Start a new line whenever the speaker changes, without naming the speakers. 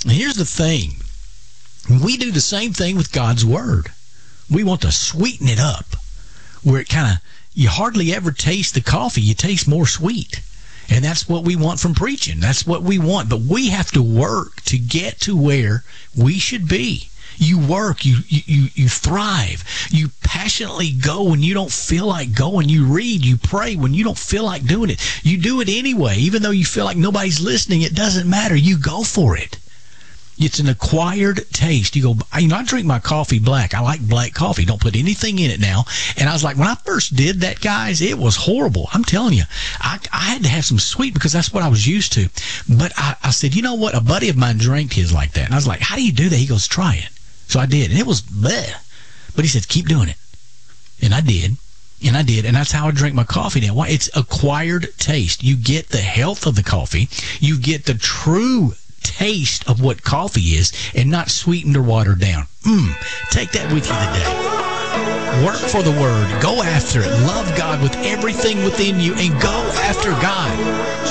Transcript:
Here's the thing. We do the same thing with God's Word. We want to sweeten it up where it kind of, you hardly ever taste the coffee. You taste more sweet. And that's what we want from preaching. That's what we want. But we have to work to get to where we should be. You work, you thrive. You passionately go when you don't feel like going. You read, you pray when you don't feel like doing it. You do it anyway. Even though you feel like nobody's listening, it doesn't matter. You go for it. It's an acquired taste. You go, I drink my coffee black. I like black coffee. Don't put anything in it now. And I was like, when I first did that, guys, it was horrible. I'm telling you, I had to have some sweet because that's what I was used to. But I said, you know what? A buddy of mine drank his like that. And I was like, how do you do that? He goes, try it. So I did. And it was bleh. But he said, keep doing it. And I did. And that's how I drink my coffee now. Why? It's acquired taste. You get the health of the coffee. You get the true taste of what coffee is and not sweetened or watered down. Take that with you today. Work for the Word. Go after it. Love God with everything within you and go after God.